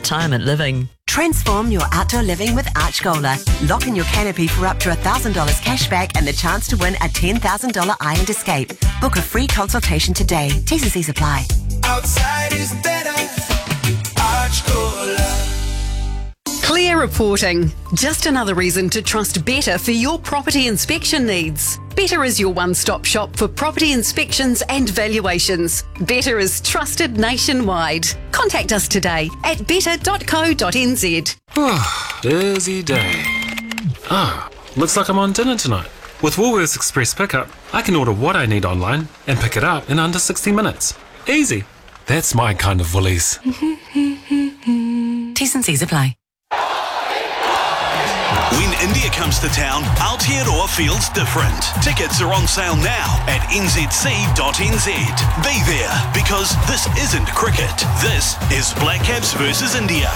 retirement living. Transform your outdoor living with Archgola. Lock in your canopy for up to $1,000 cash back and the chance to win a $10,000 Island Escape. Book a free consultation today. T's and C's apply. Outside is better. Archgola. Clear reporting. Just another reason to trust Better for your property inspection needs. Better is your one-stop shop for property inspections and valuations. Better is trusted nationwide. Contact us today at better.co.nz. Busy day. Looks like I'm on dinner tonight. With Woolworths Express Pickup, I can order what I need online and pick it up in under 60 minutes. Easy. That's my kind of Woolies. T's and C's apply. When India comes to town, Aotearoa feels different. Tickets are on sale now at nzc.nz. Be there, because this isn't cricket. This is Black Caps versus India.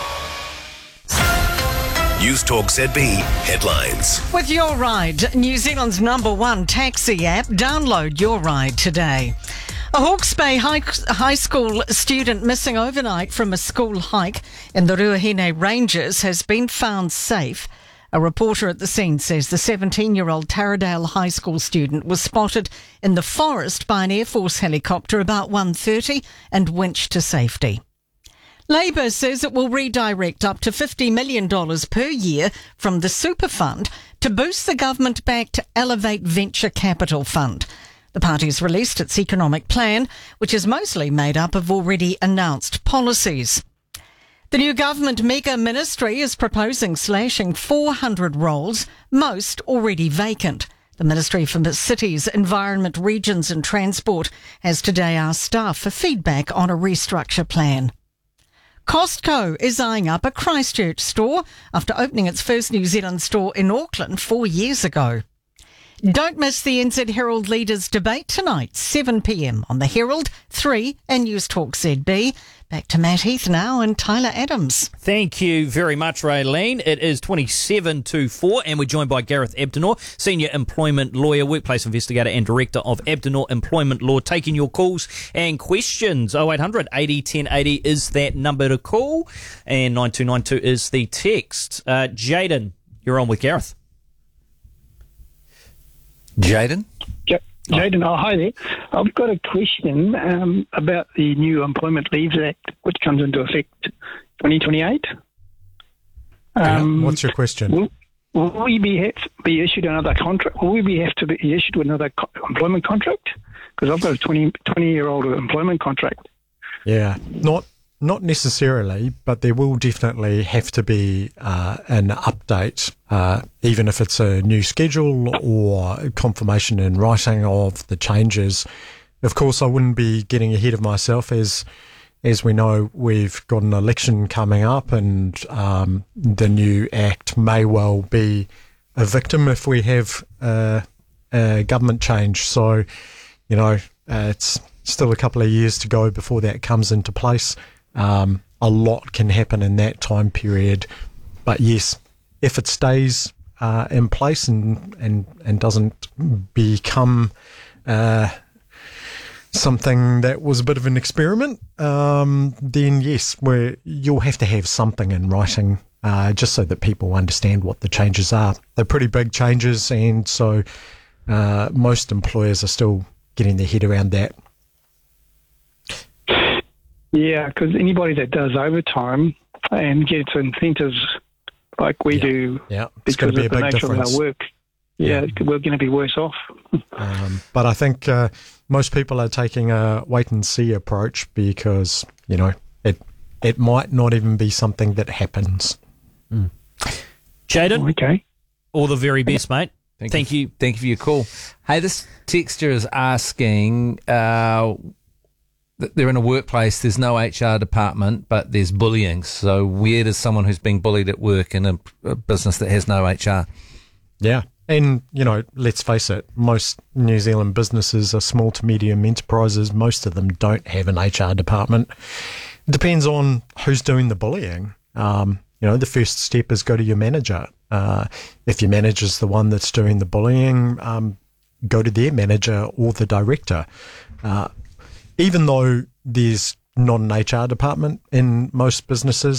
News Talk ZB headlines. With Your Ride, New Zealand's #1 taxi app, download Your Ride today. A Hawke's Bay high school student missing overnight from a school hike in the Ruahine Ranges has been found safe. A reporter at the scene says the 17-year-old Taradale High School student was spotted in the forest by an Air Force helicopter about 1:30 and winched to safety. Labour says it will redirect up to $50 million per year from the Super Fund to boost the government-backed Elevate Venture Capital Fund. The party's released its economic plan, which is mostly made up of already announced policies. The new government mega ministry is proposing slashing 400 roles, most already vacant. The Ministry for Cities, Environment, Regions and Transport has today asked staff for feedback on a restructure plan. Costco is eyeing up a Christchurch store after opening its first New Zealand store in Auckland 4 years ago. Don't miss the NZ Herald Leaders debate tonight, 7 p.m. on the Herald, 3 and News Talk ZB. Back to Matt Heath now and Tyler Adams. Thank you very much, Raylene. It is 27 to 4 and we're joined by Gareth Abdenor, Senior Employment Lawyer, Workplace Investigator and Director of Abdenor Employment Law, taking your calls and questions. 0800 80 1080 is that number to call and 9292 is the text. Jaden, you're on with Gareth. Jaden? Jaden, hi there. I've got a question about the new Employment Leaves Act, which comes into effect 2028. What's your question? Will we be issued another contract? Will we have to be issued another employment contract? Because I've got a 20-year-old employment contract. Yeah, not necessarily, but there will definitely have to be an update, even if it's a new schedule or confirmation in writing of the changes. Of course, I wouldn't be getting ahead of myself. As we know, we've got an election coming up, and the new act may well be a victim if we have a government change. So, it's still a couple of years to go before that comes into place. A lot can happen in that time period, but yes, if it stays in place and doesn't become something that was a bit of an experiment, then yes, you'll have to have something in writing just so that people understand what the changes are. They're pretty big changes, and so most employers are still getting their head around that. Yeah, because anybody that does overtime and gets incentives like we do, it's going to be a big nature difference. Of our work, we're going to be worse off. But I think most people are taking a wait-and-see approach because, it might not even be something that happens. Jaden, okay, all the very best, mate. Thank you for your call. Hey, this texter is asking... they're in a workplace, there's no HR department, but there's bullying. So where does someone who's being bullied at work in a business that has no HR? Yeah. And, let's face it, most New Zealand businesses are small to medium enterprises. Most of them don't have an HR department. It depends on who's doing the bullying. The first step is go to your manager. If your manager's the one that's doing the bullying, go to their manager or the director. Even though there's not an HR department in most businesses,